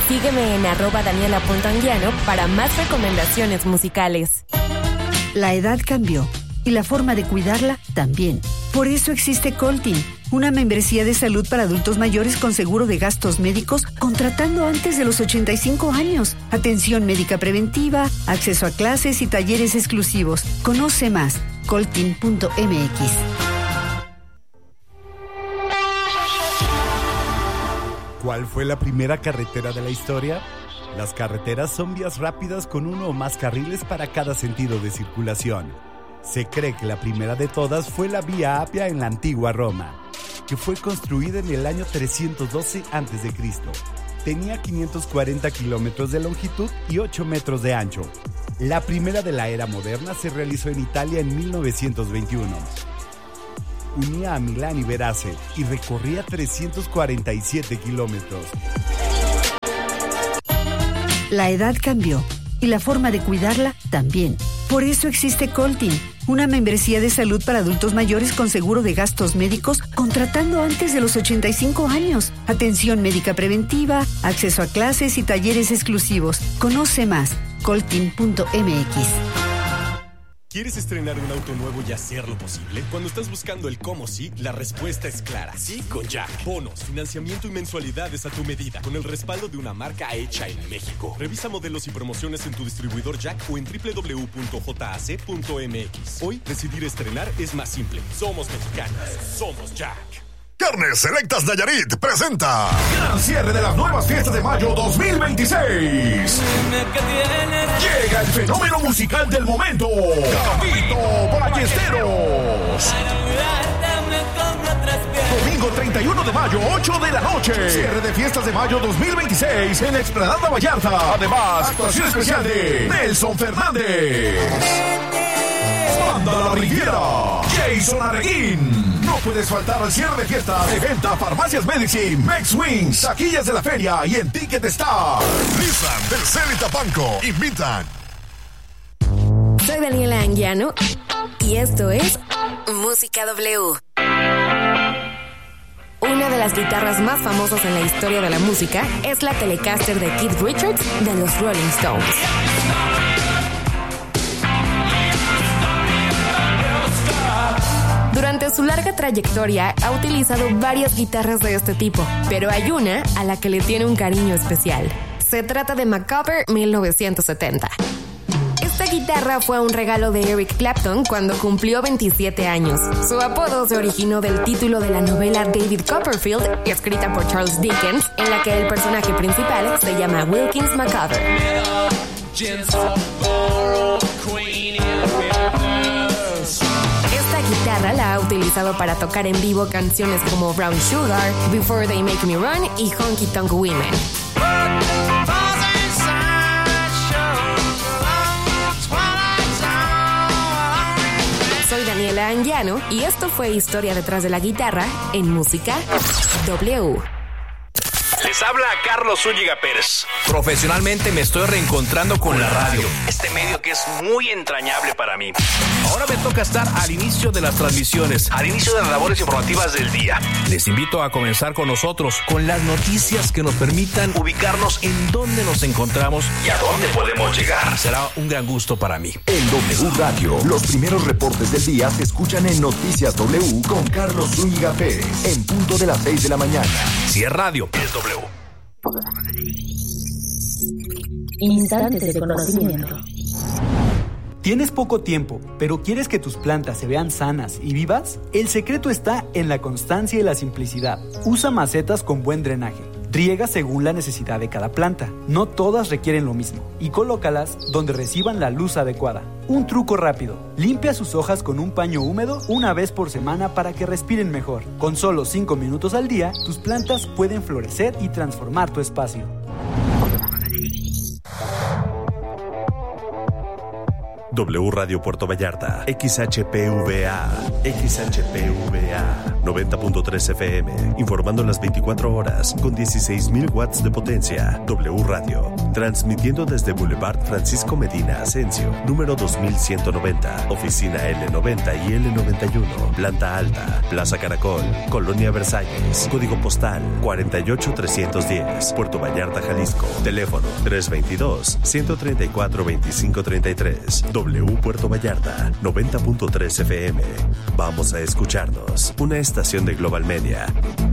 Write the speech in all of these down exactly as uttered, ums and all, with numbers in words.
Sígueme en arroba daniela punto anguiano para más recomendaciones musicales. La edad cambió y la forma de cuidarla también. Por eso existe Coltin, una membresía de salud para adultos mayores con seguro de gastos médicos contratando antes de los ochenta y cinco años. Atención médica preventiva, acceso a clases y talleres exclusivos. Conoce más, coltin punto m x. ¿Cuál fue la primera carretera de la historia? Las carreteras son vías rápidas con uno o más carriles para cada sentido de circulación. Se cree que la primera de todas fue la Vía Apia en la antigua Roma, que fue construida en el año trescientos doce antes de Cristo. Tenía quinientos cuarenta kilómetros de longitud y ocho metros de ancho. La primera de la era moderna se realizó en Italia en mil novecientos veintiuno. Unía a Milán y Verace y recorría trescientos cuarenta y siete kilómetros. La edad cambió y la forma de cuidarla también. Por eso existe Coltin, una membresía de salud para adultos mayores con seguro de gastos médicos contratando antes de los ochenta y cinco años. Atención médica preventiva, acceso a clases y talleres exclusivos. Conoce más, coltin punto m x. ¿Quieres estrenar un auto nuevo y hacerlo posible? Cuando estás buscando el cómo sí, la respuesta es clara. Sí con Jack. Bonos, financiamiento y mensualidades a tu medida, con el respaldo de una marca hecha en México. Revisa modelos y promociones en tu distribuidor Jack o en doble u doble u doble u punto j a c punto m x. Hoy, decidir estrenar es más simple. Somos mexicanos. Somos Jack. Carnes Selectas Nayarit presenta gran cierre de las nuevas fiestas de mayo dos mil veintiséis. Llega el fenómeno musical del momento, Gabito Ballesteros. Domingo treinta y uno de mayo, ocho de la noche. Cierre de fiestas de mayo dos mil veintiséis en Explanada Vallarta. Además, actuación especial de Nelson Fernández, Banda La Riviera, Jason Arreguín. No puedes faltar al cierre de fiestas de venta Farmacias Medicine, Mex Wings, taquillas de la feria y en Ticket Star. Nissan, Telcel y Tapanco invitan. Soy Daniela Anguiano y esto es Música W. Una de las guitarras más famosas en la historia de la música es la Telecaster de Keith Richards de los Rolling Stones. Durante su larga trayectoria ha utilizado varias guitarras de este tipo, pero hay una a la que le tiene un cariño especial. Se trata de Macabre mil novecientos setenta. Esta guitarra fue un regalo de Eric Clapton cuando cumplió veintisiete años. Su apodo se originó del título de la novela David Copperfield, escrita por Charles Dickens, en la que el personaje principal se llama Wilkins Macabre. Esta guitarra la ha utilizado para tocar en vivo canciones como Brown Sugar, Before They Make Me Run y Honky Tonk Women. Soy Daniela Anguiano y esto fue Historia detrás de la guitarra en Música W. Les habla Carlos Zúñiga Pérez. Profesionalmente me estoy reencontrando con la radio, este medio que es muy entrañable para mí. Ahora me toca estar al inicio de las transmisiones, al inicio de las labores informativas del día. Les invito a comenzar con nosotros, con las noticias que nos permitan ubicarnos en dónde nos encontramos y a dónde podemos llegar. Será un gran gusto para mí. En W Radio, los primeros reportes del día se escuchan en Noticias W con Carlos Zúñiga Pérez, en punto de las seis de la mañana. Si es radio, es W. Instantes de conocimiento. ¿Tienes poco tiempo, pero quieres que tus plantas se vean sanas y vivas? El secreto está en la constancia y la simplicidad. Usa macetas con buen drenaje. Riega según la necesidad de cada planta. No todas requieren lo mismo. Y colócalas donde reciban la luz adecuada. Un truco rápido. Limpia sus hojas con un paño húmedo una vez por semana para que respiren mejor. Con solo cinco minutos al día, tus plantas pueden florecer y transformar tu espacio. W Radio Puerto Vallarta, X H P V A, X H P V A. noventa punto tres F M, informando las veinticuatro horas con dieciséis mil watts de potencia. W Radio, transmitiendo desde Boulevard Francisco Medina Asensio, número dos mil ciento noventa, oficina L noventa y L noventa y uno, planta alta, Plaza Caracol, Colonia Versalles, código postal cuarenta y ocho trescientos diez, Puerto Vallarta, Jalisco, teléfono tres veintidós, ciento treinta y cuatro, veinticinco treinta y tres. W Puerto Vallarta, noventa punto tres F M. Vamos a escucharnos. Una estación de Global Media.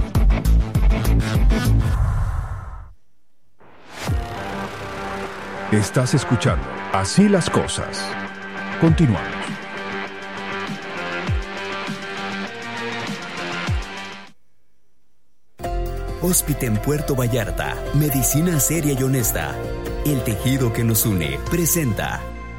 Estás escuchando Así las Cosas. Continuamos. Hóspite en Puerto Vallarta. Medicina seria y honesta. El tejido que nos une presenta.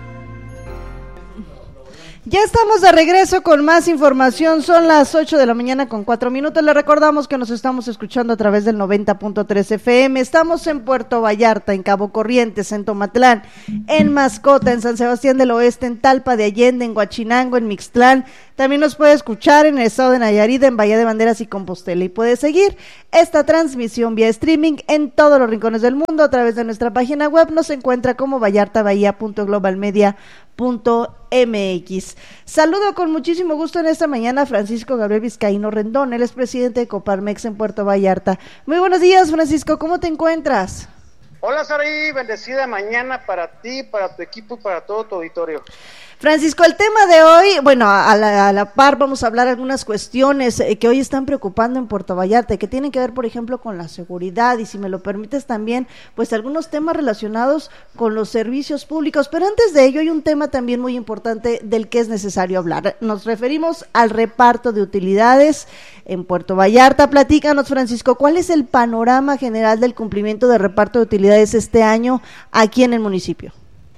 Ya estamos de regreso con más información, son las ocho de la mañana con cuatro minutos, le recordamos que nos estamos escuchando a través del noventa punto tres F M, estamos en Puerto Vallarta, en Cabo Corrientes, en Tomatlán, en Mascota, en San Sebastián del Oeste, en Talpa de Allende, en Huachinango, en Mixtlán, también nos puede escuchar en el estado de Nayarit, en Bahía de Banderas y Compostela, y puede seguir esta transmisión vía streaming en todos los rincones del mundo a través de nuestra página web, nos encuentra como vallartabahía punto globalmedia punto m x. Saludo con muchísimo gusto en esta mañana a Francisco Gabriel Vizcaíno Rendón, él es presidente de Coparmex en Puerto Vallarta. Muy buenos días, Francisco, ¿cómo te encuentras? Hola, Saraí, bendecida mañana para ti, para tu equipo y para todo tu auditorio. Francisco, el tema de hoy, bueno, a la, a la par vamos a hablar algunas cuestiones eh, que hoy están preocupando en Puerto Vallarta, que tienen que ver, por ejemplo, con la seguridad y, si me lo permites, también, pues, algunos temas relacionados con los servicios públicos, pero antes de ello hay un tema también muy importante del que es necesario hablar. Nos referimos al reparto de utilidades en Puerto Vallarta. Platícanos, Francisco, ¿cuál es el panorama general del cumplimiento de reparto de utilidades este año aquí en el municipio?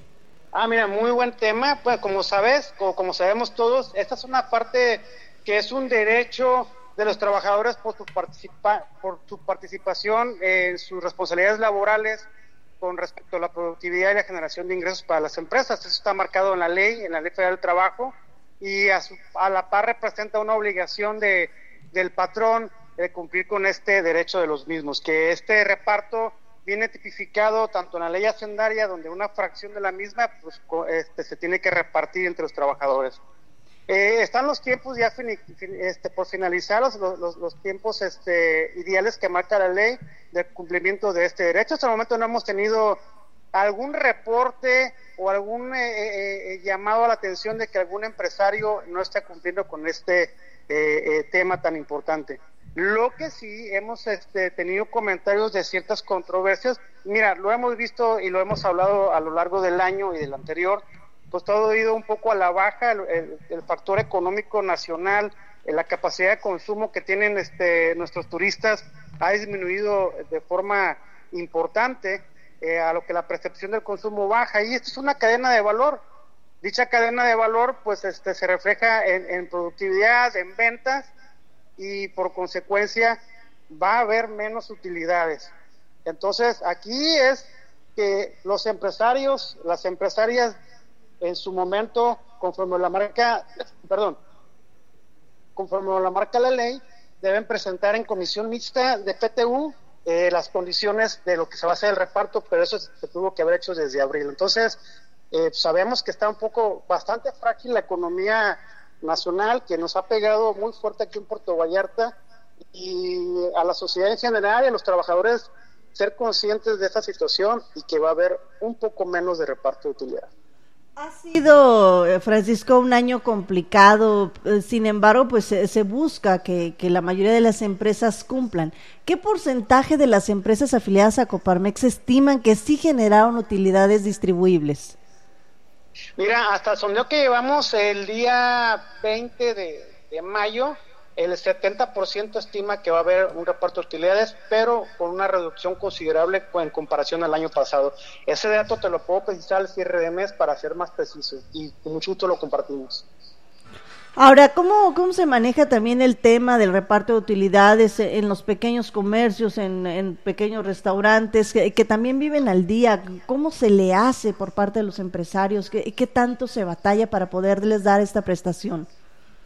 Ah, mira, muy buen tema. Pues como sabes, como, como sabemos todos, esta es una parte que es un derecho de los trabajadores por su, participa, por su participación en sus responsabilidades laborales con respecto a la productividad y la generación de ingresos para las empresas. Eso está marcado en la ley, en la Ley Federal del Trabajo, y a, su, a la par representa una obligación de, del patrón de cumplir con este derecho de los mismos, que este reparto viene tipificado tanto en la ley hacendaria, donde una fracción de la misma pues, este, se tiene que repartir entre los trabajadores. Eh, están los tiempos ya fin, este, por finalizar, los, los, los tiempos este, ideales que marca la ley de cumplimiento de este derecho. Hasta el momento no hemos tenido algún reporte o algún eh, eh, llamado a la atención de que algún empresario no esté cumpliendo con este eh, eh, tema tan importante. Lo que sí hemos este, tenido comentarios de ciertas controversias, mira, lo hemos visto y lo hemos hablado a lo largo del año y del anterior, pues todo ha ido un poco a la baja, el, el, el factor económico nacional, la capacidad de consumo que tienen este, nuestros turistas ha disminuido de forma importante, eh, a lo que la percepción del consumo baja, y esto es una cadena de valor. Dicha cadena de valor pues este, se refleja en, en productividad, en ventas, y por consecuencia va a haber menos utilidades. Entonces aquí es que los empresarios, las empresarias en su momento, conforme la marca, perdón, conforme la marca la ley, deben presentar en comisión mixta de P T U eh, las condiciones de lo que se va a hacer el reparto, pero eso se tuvo que haber hecho desde abril. Entonces eh, sabemos que está un poco, bastante frágil la economía nacional, que nos ha pegado muy fuerte aquí en Puerto Vallarta, y a la sociedad en general y a los trabajadores ser conscientes de esta situación y que va a haber un poco menos de reparto de utilidad. Ha sido, Francisco, un año complicado, sin embargo, pues se, se busca que, que la mayoría de las empresas cumplan. ¿Qué porcentaje de las empresas afiliadas a Coparmex estiman que sí generaron utilidades distribuibles? Mira, hasta el sondeo que llevamos el día veinte de, de mayo, el setenta por ciento estima que va a haber un reparto de utilidades, pero con una reducción considerable en comparación al año pasado. Ese dato te lo puedo precisar al cierre de mes para ser más preciso, y con mucho gusto lo compartimos. Ahora, ¿cómo, cómo se maneja también el tema del reparto de utilidades en los pequeños comercios, en, en pequeños restaurantes, que, que también viven al día? ¿Cómo se le hace por parte de los empresarios? ¿Qué, qué tanto se batalla para poderles dar esta prestación?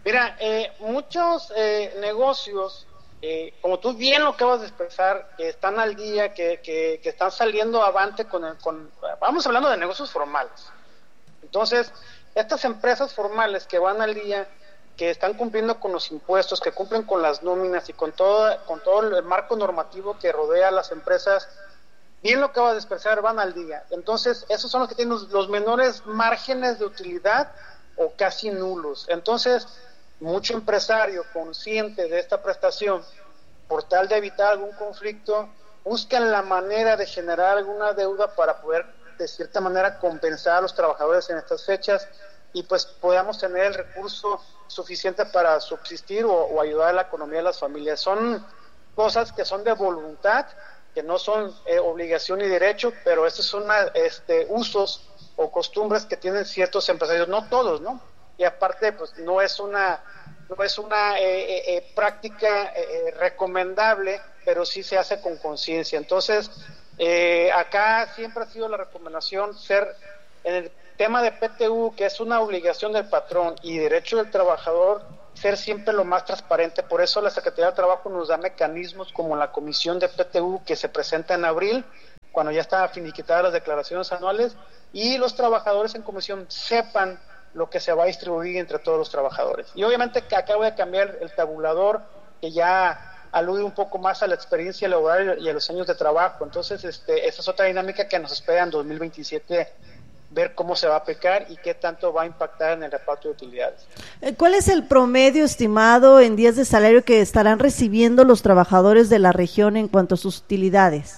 Mira, eh, muchos eh, negocios, eh, como tú bien lo acabas de expresar, que están al día, que, que, que están saliendo avante con, el, con, vamos hablando de negocios formales. Entonces, estas empresas formales que van al día, que están cumpliendo con los impuestos, que cumplen con las nóminas y con todo, con todo el marco normativo que rodea a las empresas, bien lo acabas de expresar, van al día. Entonces, esos son los que tienen los, los menores márgenes de utilidad o casi nulos. Entonces, mucho empresario consciente de esta prestación, por tal de evitar algún conflicto, buscan la manera de generar alguna deuda para poder, de cierta manera, compensar a los trabajadores en estas fechas y pues podamos tener el recurso suficiente para subsistir o, o ayudar a la economía de las familias. Son cosas que son de voluntad, que no son eh, obligación y derecho, pero estos son este, usos o costumbres que tienen ciertos empresarios, no todos, ¿no? Y aparte, pues no es una no es una eh, eh, eh, práctica eh, recomendable, pero sí se hace con conciencia. Entonces, eh, acá siempre ha sido la recomendación ser, en el tema de P T U, que es una obligación del patrón y derecho del trabajador, ser siempre lo más transparente. Por eso la Secretaría de Trabajo nos da mecanismos como la comisión de P T U que se presenta en abril, cuando ya están finiquitadas las declaraciones anuales, y los trabajadores en comisión sepan lo que se va a distribuir entre todos los trabajadores. Y obviamente que acabo de cambiar el tabulador, que ya alude un poco más a la experiencia laboral y a los años de trabajo. Entonces, este, esa es otra dinámica que nos espera en dos mil veintisiete, ver cómo se va a aplicar y qué tanto va a impactar en el reparto de utilidades. ¿Cuál es el promedio estimado en días de salario que estarán recibiendo los trabajadores de la región en cuanto a sus utilidades?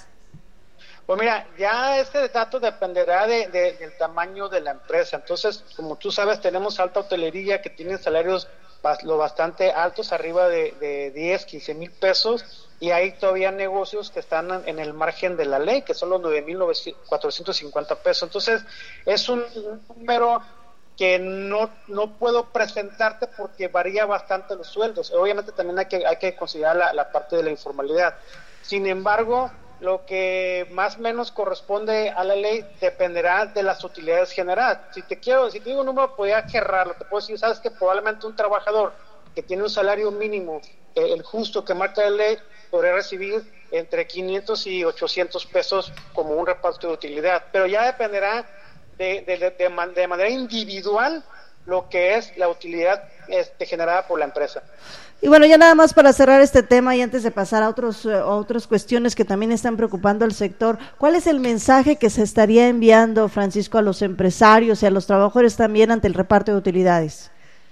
Pues mira, ya este dato dependerá de, de, del tamaño de la empresa. Entonces, como tú sabes, tenemos alta hotelería que tiene salarios lo bastante altos, arriba de, de diez, quince mil pesos, y hay todavía negocios que están en el margen de la ley, que son los nueve mil cuatrocientos cincuenta pesos. Entonces, es un número que no no puedo presentarte porque varía bastante los sueldos. Obviamente también hay que hay que considerar la, la parte de la informalidad. Sin embargo, lo que más o menos corresponde a la ley dependerá de las utilidades generadas. Si te quiero, si te digo un número, podría cerrarlo. Te puedo decir, sabes que probablemente un trabajador que tiene un salario mínimo, eh, el justo que marca la ley, podría recibir entre quinientos y ochocientos pesos como un reparto de utilidad. Pero ya dependerá de, de, de, de, man, de manera individual lo que es la utilidad este, generada por la empresa. Y bueno, ya nada más para cerrar este tema y antes de pasar a otros a otras cuestiones que también están preocupando al sector, ¿cuál es el mensaje que se estaría enviando, Francisco, a los empresarios y a los trabajadores también ante el reparto de utilidades?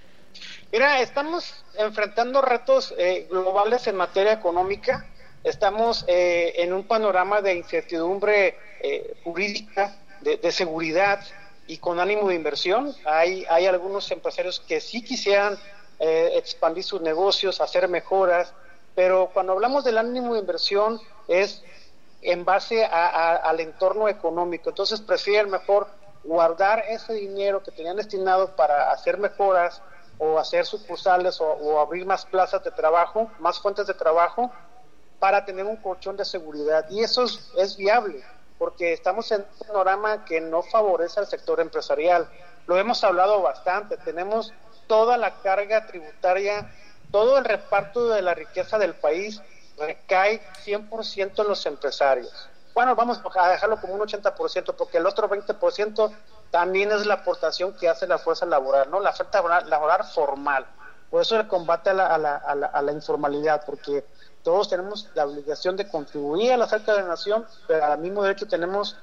Mira, estamos enfrentando retos eh, globales en materia económica, estamos eh, en un panorama de incertidumbre eh, jurídica, de, de seguridad y con ánimo de inversión. Hay, hay algunos empresarios que sí quisieran eh, expandir sus negocios, hacer mejoras, pero cuando hablamos del ánimo de inversión es en base a, a, al entorno económico. Entonces prefieren mejor guardar ese dinero que tenían destinado para hacer mejoras o hacer sucursales o, o abrir más plazas de trabajo, más fuentes de trabajo, para tener un colchón de seguridad. Y eso es, es viable, porque estamos en un panorama que no favorece al sector empresarial. Lo hemos hablado bastante, tenemos toda la carga tributaria, todo el reparto de la riqueza del país recae cien por ciento en los empresarios. Bueno, vamos a dejarlo como un ochenta por ciento, porque el otro veinte por ciento también es la aportación que hace la fuerza laboral, ¿no? La oferta laboral, laboral formal. Por eso el combate a la, a, la, a, la, a la informalidad, porque todos tenemos la obligación de contribuir a la arca de la nación, pero al mismo derecho tenemos,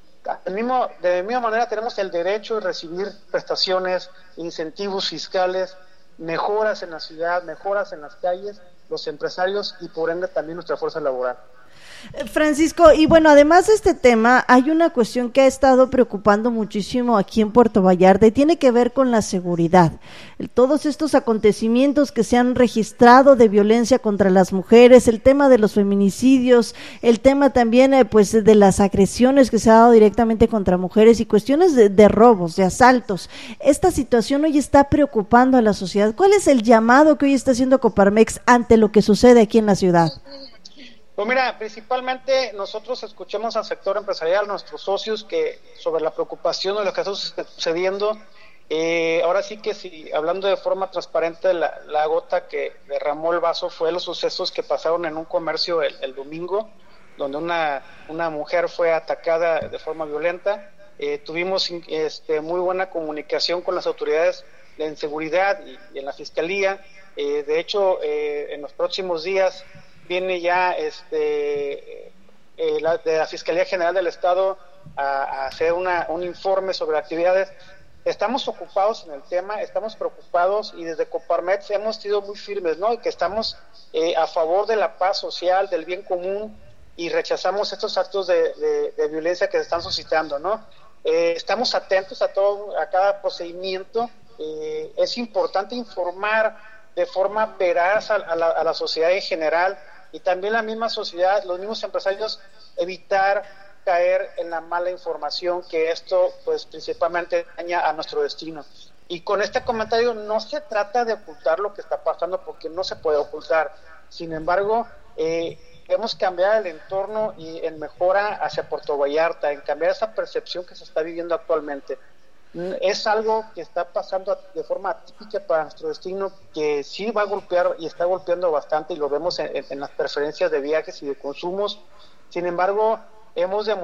al mismo, de la misma manera tenemos el derecho de recibir prestaciones, incentivos fiscales, mejoras en la ciudad, mejoras en las calles, los empresarios y por ende también nuestra fuerza laboral. Francisco, y bueno, además de este tema, hay una cuestión que ha estado preocupando muchísimo aquí en Puerto Vallarta y tiene que ver con la seguridad. Todos estos acontecimientos que se han registrado de violencia contra las mujeres, el tema de los feminicidios, el tema también eh, pues de las agresiones que se ha dado directamente contra mujeres y cuestiones de, de robos, de asaltos. Esta situación hoy está preocupando a la sociedad. ¿Cuál es el llamado que hoy está haciendo Coparmex ante lo que sucede aquí en la ciudad? Pues mira, principalmente nosotros escuchamos al sector empresarial, nuestros socios, que sobre la preocupación de lo que está sucediendo, Eh, ahora sí que sí, hablando de forma transparente, la, la gota que derramó el vaso fue los sucesos que pasaron en un comercio el, el domingo, donde una, una mujer fue atacada de forma violenta. Eh, tuvimos este, muy buena comunicación con las autoridades de seguridad y, y en la fiscalía. Eh, de hecho, eh, en los próximos días viene ya este, eh, la, de la Fiscalía General del Estado a, a hacer una, un informe sobre actividades. Estamos ocupados en el tema, estamos preocupados y desde Coparmex hemos sido muy firmes, ¿no? Y que estamos eh, a favor de la paz social, del bien común y rechazamos estos actos de, de, de violencia que se están suscitando, ¿no? Eh, estamos atentos a todo, a cada procedimiento. Eh, es importante informar de forma veraz a, a, la, a la sociedad en general y también la misma sociedad, los mismos empresarios, evitar caer en la mala información, que esto pues principalmente daña a nuestro destino. Y con este comentario no se trata de ocultar lo que está pasando, porque no se puede ocultar. Sin embargo, eh, debemos cambiar el entorno y en mejora hacia Puerto Vallarta, en cambiar esa percepción que se está viviendo actualmente. Es algo que está pasando de forma atípica para nuestro destino, que sí va a golpear y está golpeando bastante, y lo vemos en, en las preferencias de viajes y de consumos. Sin embargo, hemos demostrado